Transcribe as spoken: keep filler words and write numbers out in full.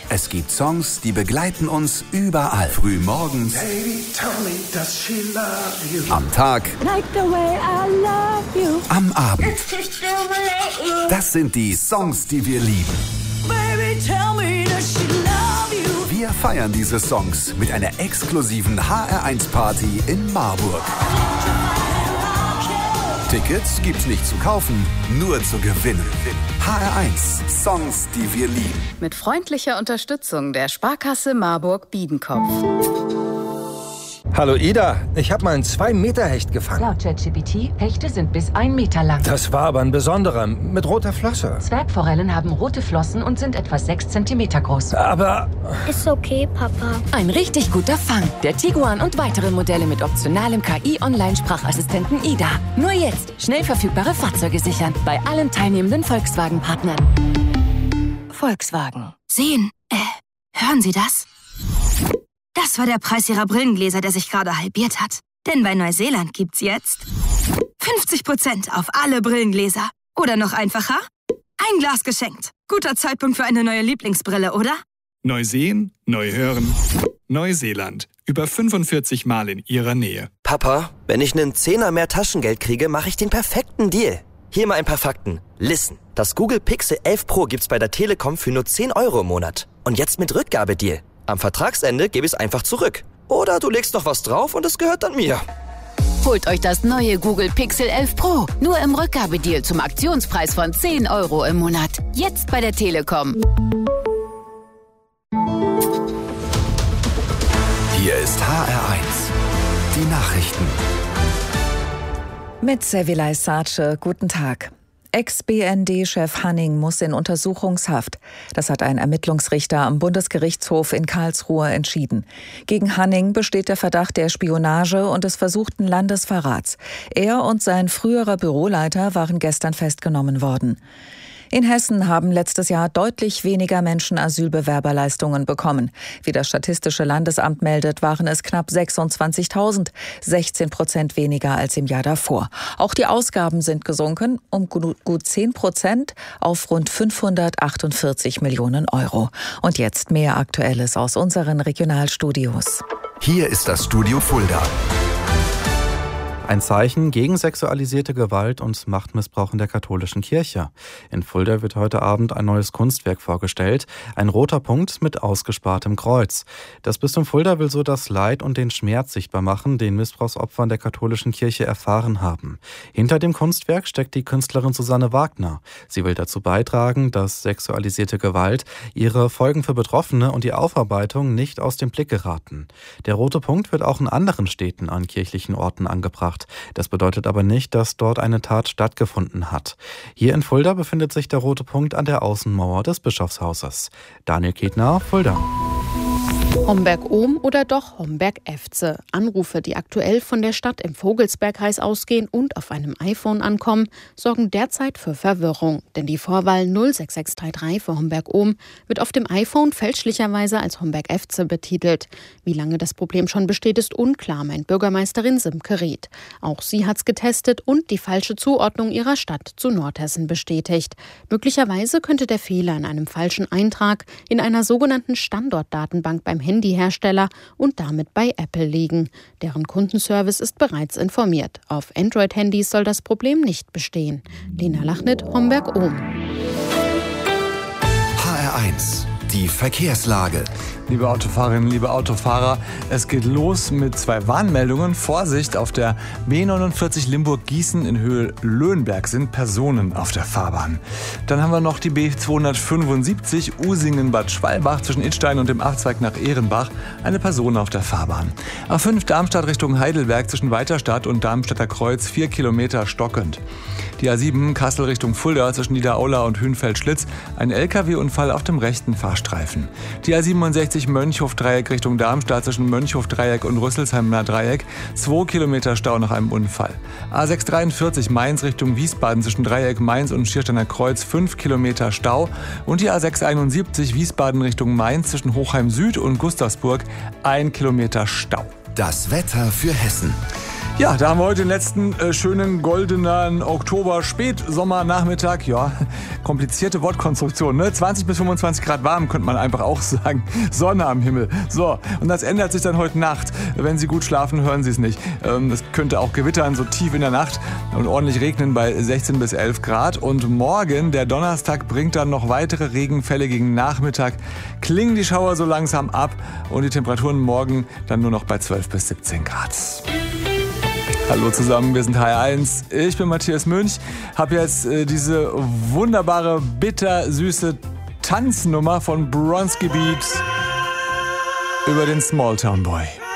Es gibt Songs, die begleiten uns überall. Frühmorgens, Baby, tell me, does she love you? am Tag, Like the way I love you. am Abend. It's to stimulate you. Das sind die Songs, die wir lieben. Baby, tell me, does she love you? Wir feiern diese Songs mit einer exklusiven H R eins Party in Marburg. Tickets gibt's nicht zu kaufen, nur zu gewinnen. H R eins, Songs, die wir lieben. Mit freundlicher Unterstützung der Sparkasse Marburg-Biedenkopf. Hallo Ida, ich habe mal einen zwei Meter Hecht gefangen. Laut ChatGPT, Hechte sind bis ein Meter lang. Das war aber ein besonderer, mit roter Flosse. Zwergforellen haben rote Flossen und sind etwa sechs Zentimeter groß. Aber Ist okay, Papa. Ein richtig guter Fang. Der Tiguan und weitere Modelle mit optionalem K I-Online-Sprachassistenten Ida. Nur jetzt schnell verfügbare Fahrzeuge sichern bei allen teilnehmenden Volkswagen-Partnern. Volkswagen. Sehen. Äh, hören Sie das? Das war der Preis Ihrer Brillengläser, der sich gerade halbiert hat. Denn bei Neuseeland gibt's jetzt fünfzig Prozent auf alle Brillengläser. Oder noch einfacher, ein Glas geschenkt. Guter Zeitpunkt für eine neue Lieblingsbrille, oder? Neu sehen, neu hören. Neuseeland. Über fünfundvierzig Mal in Ihrer Nähe. Papa, wenn ich einen Zehner mehr Taschengeld kriege, mache ich den perfekten Deal. Hier mal ein paar Fakten. Listen, das Google Pixel elf Pro gibt's bei der Telekom für nur zehn Euro im Monat. Und jetzt mit Rückgabedeal. Am Vertragsende gebe ich es einfach zurück. Oder du legst noch was drauf und es gehört dann mir. Holt euch das neue Google Pixel elf Pro. Nur im Rückgabedeal zum Aktionspreis von zehn Euro im Monat. Jetzt bei der Telekom. Hier ist H R eins, die Nachrichten. Mit Sevilay Sace, guten Tag. Ex-B N D-Chef Hanning muss in Untersuchungshaft. Das hat ein Ermittlungsrichter am Bundesgerichtshof in Karlsruhe entschieden. Gegen Hanning besteht der Verdacht der Spionage und des versuchten Landesverrats. Er und sein früherer Büroleiter waren gestern festgenommen worden. In Hessen haben letztes Jahr deutlich weniger Menschen Asylbewerberleistungen bekommen. Wie das Statistische Landesamt meldet, waren es knapp sechsundzwanzigtausend, sechzehn Prozent weniger als im Jahr davor. Auch die Ausgaben sind gesunken, um gut zehn Prozent auf rund fünfhundertachtundvierzig Millionen Euro. Und jetzt mehr Aktuelles aus unseren Regionalstudios. Hier ist das Studio Fulda. Ein Zeichen gegen sexualisierte Gewalt und Machtmissbrauch in der katholischen Kirche. In Fulda wird heute Abend ein neues Kunstwerk vorgestellt, ein roter Punkt mit ausgespartem Kreuz. Das Bistum Fulda will so das Leid und den Schmerz sichtbar machen, den Missbrauchsopfer in der katholischen Kirche erfahren haben. Hinter dem Kunstwerk steckt die Künstlerin Susanne Wagner. Sie will dazu beitragen, dass sexualisierte Gewalt, ihre Folgen für Betroffene und die Aufarbeitung nicht aus dem Blick geraten. Der rote Punkt wird auch in anderen Städten an kirchlichen Orten angebracht. Das bedeutet aber nicht, dass dort eine Tat stattgefunden hat. Hier in Fulda befindet sich der rote Punkt an der Außenmauer des Bischofshauses. Daniel Ketner, Fulda. Homberg-Ohm oder doch Homberg-Efze? Anrufe, die aktuell von der Stadt im Vogelsbergkreis ausgehen und auf einem iPhone ankommen, sorgen derzeit für Verwirrung. Denn die Vorwahl null sechs sechs drei drei für Homberg-Ohm wird auf dem iPhone fälschlicherweise als Homberg-Efze betitelt. Wie lange das Problem schon besteht, ist unklar, meint Bürgermeisterin Simke Ried. Auch sie hat's getestet und die falsche Zuordnung ihrer Stadt zu Nordhessen bestätigt. Möglicherweise könnte der Fehler in einem falschen Eintrag in einer sogenannten Standortdatenbank beim Handyhersteller und damit bei Apple liegen. Deren Kundenservice ist bereits informiert. Auf Android-Handys soll das Problem nicht bestehen. Lena Lachnit, Homberg-Ohm. H R eins, die Verkehrslage. Liebe Autofahrerinnen, liebe Autofahrer, es geht los mit zwei Warnmeldungen. Vorsicht, auf der B neunundvierzig Limburg-Gießen in Höhe Löhnberg sind Personen auf der Fahrbahn. Dann haben wir noch die B zweihundertfünfundsiebzig Usingen-Bad Schwalbach zwischen Idstein und dem Abzweig nach Ehrenbach. Eine Person auf der Fahrbahn. A fünf Darmstadt Richtung Heidelberg zwischen Weiterstadt und Darmstädter Kreuz vier Kilometer stockend. Die A sieben Kassel Richtung Fulda zwischen Niederaula und Hünfeld-Schlitz. Ein L K W-Unfall auf dem rechten Fahrstreifen. Die A siebenundsechzig Mönchhof-Dreieck Richtung Darmstadt zwischen Mönchhof-Dreieck und Rüsselsheimer Dreieck. zwei Kilometer Stau nach einem Unfall. A sechshundertdreiundvierzig Mainz Richtung Wiesbaden zwischen Dreieck Mainz und Schiersteiner Kreuz. fünf Kilometer Stau. Und die A sechshunderteinundsiebzig Wiesbaden Richtung Mainz zwischen Hochheim Süd und Gustavsburg. ein Kilometer Stau. Das Wetter für Hessen. Ja, da haben wir heute den letzten äh, schönen goldenen Oktober, Spätsommernachmittag. Ja, komplizierte Wortkonstruktion, ne? zwanzig bis fünfundzwanzig Grad warm, könnte man einfach auch sagen. Sonne am Himmel. So, und das ändert sich dann heute Nacht. Wenn Sie gut schlafen, hören Sie es nicht. Ähm, es könnte auch gewittern, so tief in der Nacht und ordentlich regnen bei sechzehn bis elf Grad. Und morgen, der Donnerstag, bringt dann noch weitere Regenfälle gegen Nachmittag. Klingen die Schauer so langsam ab und die Temperaturen morgen dann nur noch bei zwölf bis siebzehn Grad. Hallo zusammen, wir sind H R eins. Ich bin Matthias Münch, habe jetzt äh, diese wunderbare, bittersüße Tanznummer von Bronski Beat über den Smalltown Boy.